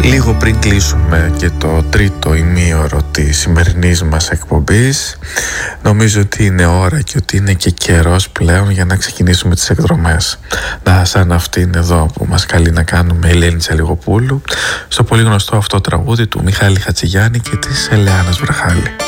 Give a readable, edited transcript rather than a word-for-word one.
Λίγο πριν κλείσουμε και το τρίτο ημίωρο της σημερινής μας εκπομπής, νομίζω ότι είναι ώρα και ότι είναι και καιρός πλέον για να ξεκινήσουμε τις εκδρομές. Σαν αυτήν εδώ που μας καλεί να κάνουμε η Ελένη Τσαλιγοπούλου στο πολύ γνωστό αυτό τραγούδι του Μιχάλη Χατζηγιάννη και της Ελεάνας Βραχάλη.